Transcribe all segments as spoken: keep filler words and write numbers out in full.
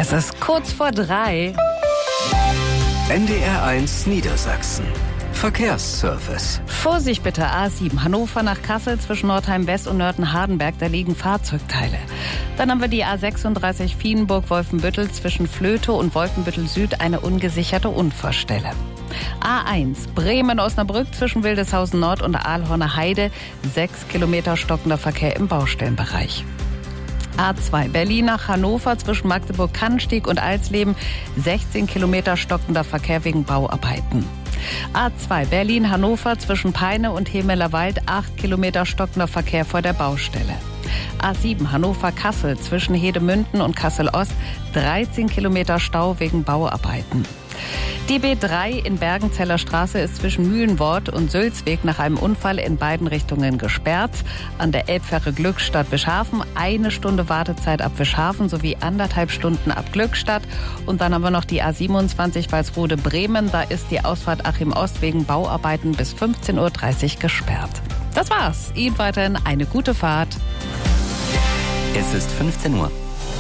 Es ist kurz vor drei. N D R eins Niedersachsen. Verkehrsservice. Vorsicht bitte, A sieben, Hannover nach Kassel zwischen Nordheim-West und Nörten-Hardenberg, da liegen Fahrzeugteile. Dann haben wir die A sechsunddreißig Viehlenburg-Wolfenbüttel zwischen Flötow und Wolfenbüttel Süd, eine ungesicherte Unfallstelle. A eins, Bremen-Osnabrück zwischen Wildeshausen Nord und Aalhorner Heide, sechs Kilometer stockender Verkehr im Baustellenbereich. A zwei, Berlin nach Hannover zwischen Magdeburg-Kannstieg und Alsleben, sechzehn Kilometer stockender Verkehr wegen Bauarbeiten. A zwei, Berlin-Hannover zwischen Peine und Hemelerwald, acht Kilometer stockender Verkehr vor der Baustelle. A sieben, Hannover-Kassel zwischen Hedemünden und Kassel-Ost, dreizehn Kilometer Stau wegen Bauarbeiten. Die B drei in Bergenzeller Straße ist zwischen Mühlenwort und Sülzweg nach einem Unfall in beiden Richtungen gesperrt. An der Elbfähre Glückstadt-Wischhafen eine Stunde Wartezeit ab Wischhafen sowie anderthalb Stunden ab Glückstadt. Und dann haben wir noch die A siebenundzwanzig Walsrode-Bremen. Da ist die Ausfahrt Achim-Ost wegen Bauarbeiten bis fünfzehn Uhr dreißig gesperrt. Das war's. Ihnen weiterhin eine gute Fahrt. Es ist fünfzehn Uhr.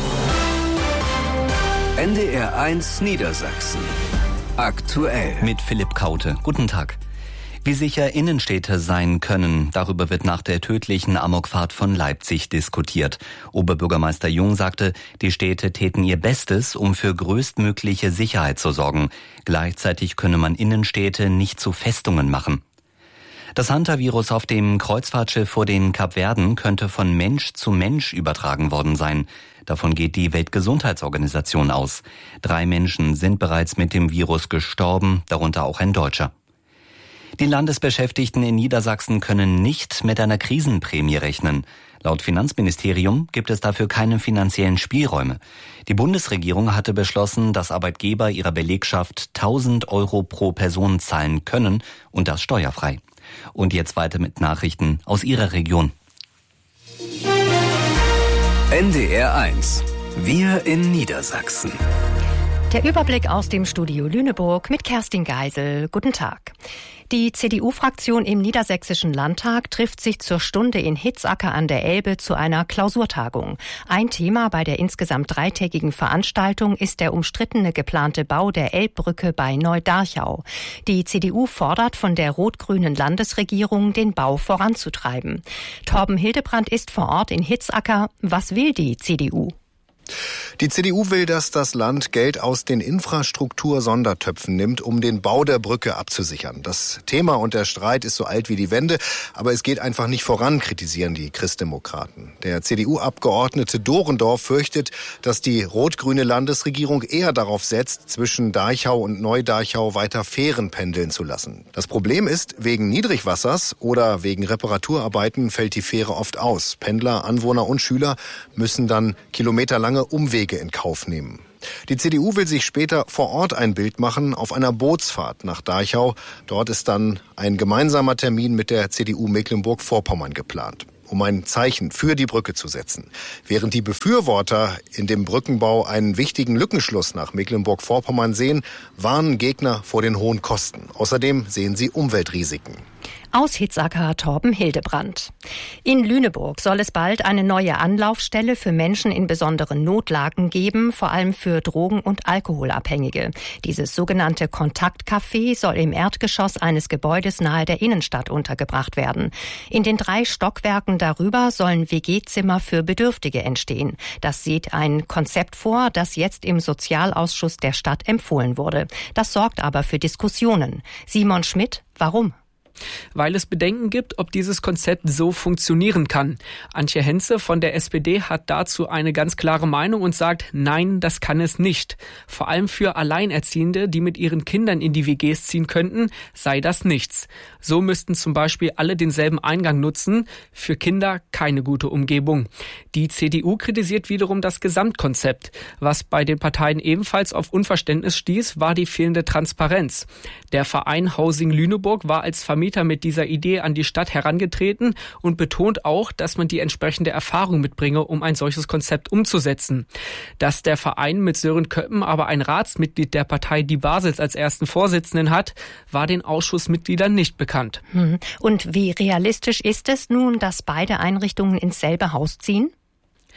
N D R eins Niedersachsen. Aktuell. Mit Philipp Kaute. Guten Tag. Wie sicher Innenstädte sein können, darüber wird nach der tödlichen Amokfahrt von Leipzig diskutiert. Oberbürgermeister Jung sagte, die Städte täten ihr Bestes, um für größtmögliche Sicherheit zu sorgen. Gleichzeitig könne man Innenstädte nicht zu Festungen machen. Das Hantavirus auf dem Kreuzfahrtschiff vor den Kapverden könnte von Mensch zu Mensch übertragen worden sein. Davon geht die Weltgesundheitsorganisation aus. Drei Menschen sind bereits mit dem Virus gestorben, darunter auch ein Deutscher. Die Landesbeschäftigten in Niedersachsen können nicht mit einer Krisenprämie rechnen. Laut Finanzministerium gibt es dafür keine finanziellen Spielräume. Die Bundesregierung hatte beschlossen, dass Arbeitgeber ihrer Belegschaft tausend Euro pro Person zahlen können und das steuerfrei. Und jetzt weiter mit Nachrichten aus Ihrer Region. N D R eins. Wir in Niedersachsen. Der Überblick aus dem Studio Lüneburg mit Kerstin Geisel. Guten Tag. Die C D U-Fraktion im Niedersächsischen Landtag trifft sich zur Stunde in Hitzacker an der Elbe zu einer Klausurtagung. Ein Thema bei der insgesamt dreitägigen Veranstaltung ist der umstrittene geplante Bau der Elbbrücke bei Neudarchau. Die C D U fordert von der rot-grünen Landesregierung, den Bau voranzutreiben. Torben Hildebrandt ist vor Ort in Hitzacker. Was will die C D U? Die C D U will, dass das Land Geld aus den Infrastruktur-Sondertöpfen nimmt, um den Bau der Brücke abzusichern. Das Thema und der Streit ist so alt wie die Wende, aber es geht einfach nicht voran, kritisieren die Christdemokraten. Der C D U-Abgeordnete Dorendorf fürchtet, dass die rot-grüne Landesregierung eher darauf setzt, zwischen Darchau und Neudarchau weiter Fähren pendeln zu lassen. Das Problem ist, wegen Niedrigwassers oder wegen Reparaturarbeiten fällt die Fähre oft aus. Pendler, Anwohner und Schüler müssen dann kilometerlange Umwege in Kauf nehmen. Die C D U will sich später vor Ort ein Bild machen auf einer Bootsfahrt nach Darchau. Dort ist dann ein gemeinsamer Termin mit der C D U Mecklenburg-Vorpommern geplant, um ein Zeichen für die Brücke zu setzen. Während die Befürworter in dem Brückenbau einen wichtigen Lückenschluss nach Mecklenburg-Vorpommern sehen, warnen Gegner vor den hohen Kosten. Außerdem sehen sie Umweltrisiken. Aus Hitzacker Torben Hildebrandt. In Lüneburg soll es bald eine neue Anlaufstelle für Menschen in besonderen Notlagen geben, vor allem für Drogen- und Alkoholabhängige. Dieses sogenannte Kontaktcafé soll im Erdgeschoss eines Gebäudes nahe der Innenstadt untergebracht werden. In den drei Stockwerken darüber sollen W G-Zimmer für Bedürftige entstehen. Das sieht ein Konzept vor, das jetzt im Sozialausschuss der Stadt empfohlen wurde. Das sorgt aber für Diskussionen. Simon Schmidt, warum? Weil es Bedenken gibt, ob dieses Konzept so funktionieren kann. Antje Henze von der S P D hat dazu eine ganz klare Meinung und sagt, nein, das kann es nicht. Vor allem für Alleinerziehende, die mit ihren Kindern in die W Gs ziehen könnten, sei das nichts. So müssten zum Beispiel alle denselben Eingang nutzen, für Kinder keine gute Umgebung. Die C D U kritisiert wiederum das Gesamtkonzept. Was bei den Parteien ebenfalls auf Unverständnis stieß, war die fehlende Transparenz. Der Verein Housing Lüneburg war als Vermieter mit dieser Idee an die Stadt herangetreten und betont auch, dass man die entsprechende Erfahrung mitbringe, um ein solches Konzept umzusetzen. Dass der Verein mit Sören Köppen aber ein Ratsmitglied der Partei Die Basels als ersten Vorsitzenden hat, war den Ausschussmitgliedern nicht bekannt. Und wie realistisch ist es nun, dass beide Einrichtungen ins selbe Haus ziehen?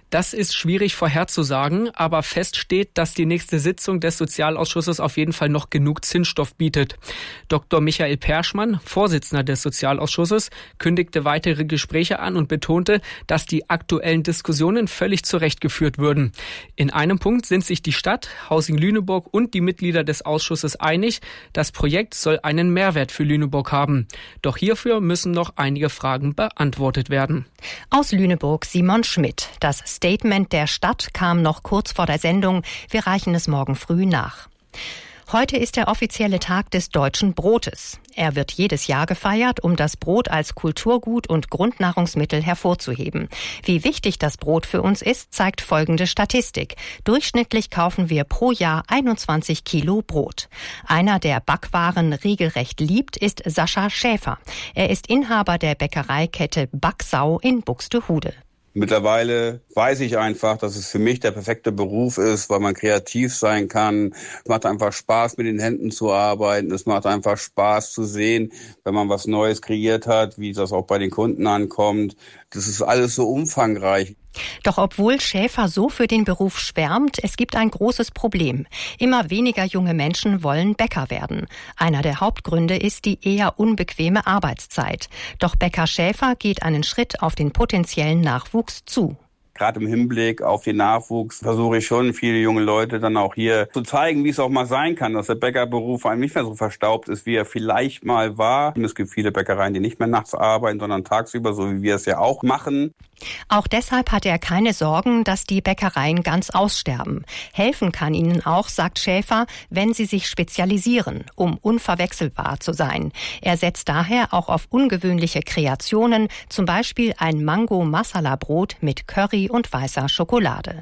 Das ist schwierig vorherzusagen, aber fest steht, dass die nächste Sitzung des Sozialausschusses auf jeden Fall noch genug Zündstoff bietet. Doktor Michael Perschmann, Vorsitzender des Sozialausschusses, kündigte weitere Gespräche an und betonte, dass die aktuellen Diskussionen völlig zurechtgeführt würden. In einem Punkt sind sich die Stadt, Housing Lüneburg und die Mitglieder des Ausschusses einig, das Projekt soll einen Mehrwert für Lüneburg haben. Doch hierfür müssen noch einige Fragen beantwortet werden. Aus Lüneburg Simon Schmidt. Das Statement der Stadt kam noch kurz vor der Sendung. Wir reichen es morgen früh nach. Heute ist der offizielle Tag des deutschen Brotes. Er wird jedes Jahr gefeiert, um das Brot als Kulturgut und Grundnahrungsmittel hervorzuheben. Wie wichtig das Brot für uns ist, zeigt folgende Statistik. Durchschnittlich kaufen wir pro Jahr einundzwanzig Kilo Brot. Einer, der Backwaren regelrecht liebt, ist Sascha Schäfer. Er ist Inhaber der Bäckereikette Backsau in Buxtehude. Mittlerweile weiß ich einfach, dass es für mich der perfekte Beruf ist, weil man kreativ sein kann. Es macht einfach Spaß, mit den Händen zu arbeiten. Es macht einfach Spaß zu sehen, wenn man was Neues kreiert hat, wie das auch bei den Kunden ankommt. Das ist alles so umfangreich. Doch obwohl Schäfer so für den Beruf schwärmt, es gibt ein großes Problem. Immer weniger junge Menschen wollen Bäcker werden. Einer der Hauptgründe ist die eher unbequeme Arbeitszeit. Doch Bäcker Schäfer geht einen Schritt auf den potenziellen Nachwuchs zu. Gerade im Hinblick auf den Nachwuchs versuche ich schon, viele junge Leute dann auch hier zu zeigen, wie es auch mal sein kann, dass der Bäckerberuf einem nicht mehr so verstaubt ist, wie er vielleicht mal war. Es gibt viele Bäckereien, die nicht mehr nachts arbeiten, sondern tagsüber, so wie wir es ja auch machen. Auch deshalb hat er keine Sorgen, dass die Bäckereien ganz aussterben. Helfen kann ihnen auch, sagt Schäfer, wenn sie sich spezialisieren, um unverwechselbar zu sein. Er setzt daher auch auf ungewöhnliche Kreationen, zum Beispiel ein Mango-Masala-Brot mit Curry und weißer Schokolade.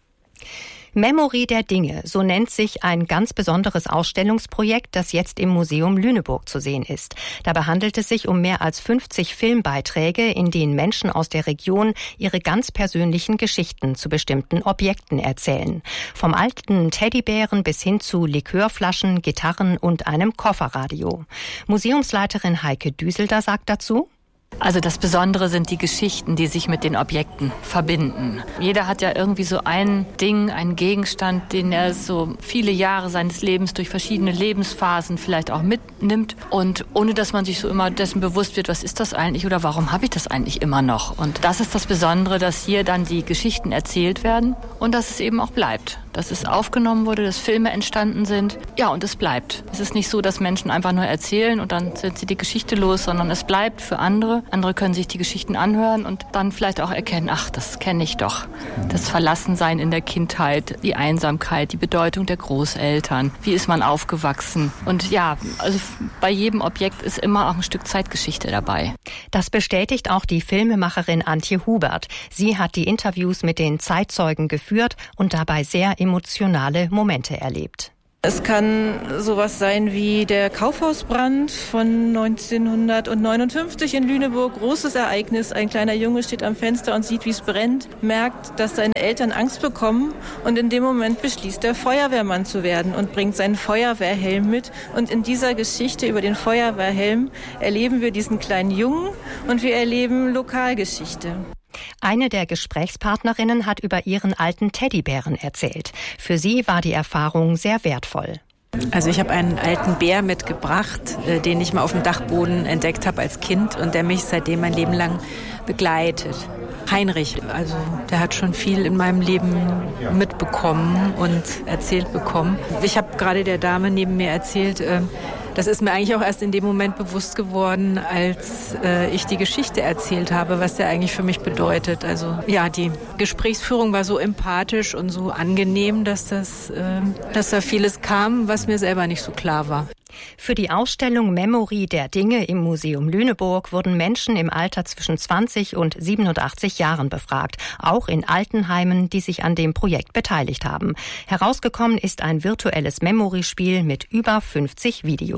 Memory der Dinge, so nennt sich ein ganz besonderes Ausstellungsprojekt, das jetzt im Museum Lüneburg zu sehen ist. Dabei handelt es sich um mehr als fünfzig Filmbeiträge, in denen Menschen aus der Region ihre ganz persönlichen Geschichten zu bestimmten Objekten erzählen. Vom alten Teddybären bis hin zu Likörflaschen, Gitarren und einem Kofferradio. Museumsleiterin Heike Düselder sagt dazu: Also das Besondere sind die Geschichten, die sich mit den Objekten verbinden. Jeder hat ja irgendwie so ein Ding, einen Gegenstand, den er so viele Jahre seines Lebens durch verschiedene Lebensphasen vielleicht auch mitnimmt. Und ohne dass man sich so immer dessen bewusst wird, was ist das eigentlich oder warum habe ich das eigentlich immer noch? Und das ist das Besondere, dass hier dann die Geschichten erzählt werden und dass es eben auch bleibt. Dass es aufgenommen wurde, dass Filme entstanden sind. Ja, und es bleibt. Es ist nicht so, dass Menschen einfach nur erzählen und dann sind sie die Geschichte los, sondern es bleibt für andere. Andere können sich die Geschichten anhören und dann vielleicht auch erkennen, ach, das kenne ich doch. Das Verlassensein in der Kindheit, die Einsamkeit, die Bedeutung der Großeltern. Wie ist man aufgewachsen? Und ja, also bei jedem Objekt ist immer auch ein Stück Zeitgeschichte dabei. Das bestätigt auch die Filmemacherin Antje Hubert. Sie hat die Interviews mit den Zeitzeugen geführt und dabei sehr emotionale Momente erlebt. Es kann sowas sein wie der Kaufhausbrand von neunzehnhundertneunundfünfzig in Lüneburg. Großes Ereignis. Ein kleiner Junge steht am Fenster und sieht, wie es brennt, merkt, dass seine Eltern Angst bekommen und in dem Moment beschließt er, Feuerwehrmann zu werden und bringt seinen Feuerwehrhelm mit. Und in dieser Geschichte über den Feuerwehrhelm erleben wir diesen kleinen Jungen und wir erleben Lokalgeschichte. Eine der Gesprächspartnerinnen hat über ihren alten Teddybären erzählt. Für sie war die Erfahrung sehr wertvoll. Also ich habe einen alten Bär mitgebracht, den ich mal auf dem Dachboden entdeckt habe als Kind und der mich seitdem mein Leben lang begleitet. Heinrich, also der hat schon viel in meinem Leben mitbekommen und erzählt bekommen. Ich habe gerade der Dame neben mir erzählt, das ist mir eigentlich auch erst in dem Moment bewusst geworden, als äh, ich die Geschichte erzählt habe, was der eigentlich für mich bedeutet. Also ja, die Gesprächsführung war so empathisch und so angenehm, dass das, äh, dass da vieles kam, was mir selber nicht so klar war. Für die Ausstellung Memory der Dinge im Museum Lüneburg wurden Menschen im Alter zwischen zwanzig und siebenundachtzig Jahren befragt, auch in Altenheimen, die sich an dem Projekt beteiligt haben. Herausgekommen ist ein virtuelles Memory-Spiel mit über fünfzig Videos.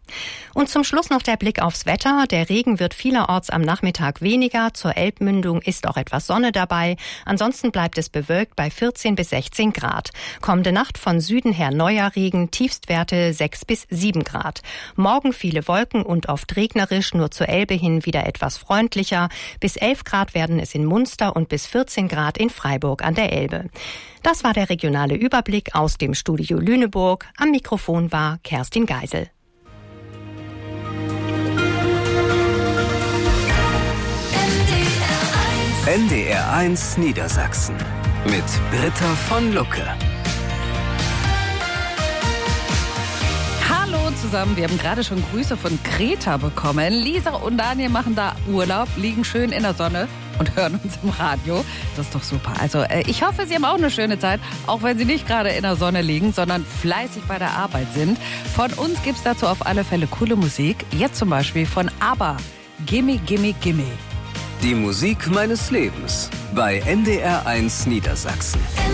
Und zum Schluss noch der Blick aufs Wetter. Der Regen wird vielerorts am Nachmittag weniger. Zur Elbmündung ist auch etwas Sonne dabei. Ansonsten bleibt es bewölkt bei vierzehn bis sechzehn Grad. Kommende Nacht von Süden her neuer Regen, Tiefstwerte sechs bis sieben Grad. Morgen viele Wolken und oft regnerisch, nur zur Elbe hin wieder etwas freundlicher. Bis elf Grad werden es in Munster und bis vierzehn Grad in Freiburg an der Elbe. Das war der regionale Überblick aus dem Studio Lüneburg. Am Mikrofon war Kerstin Geisel. N D R eins Niedersachsen mit Britta von Lucke. Hallo zusammen, wir haben gerade schon Grüße von Kreta bekommen. Lisa und Daniel machen da Urlaub, liegen schön in der Sonne und hören uns im Radio. Das ist doch super. Also äh, ich hoffe, Sie haben auch eine schöne Zeit, auch wenn Sie nicht gerade in der Sonne liegen, sondern fleißig bei der Arbeit sind. Von uns gibt's dazu auf alle Fälle coole Musik. Jetzt zum Beispiel von ABBA. Gimme, gimme, gimme. Die Musik meines Lebens bei N D R eins Niedersachsen.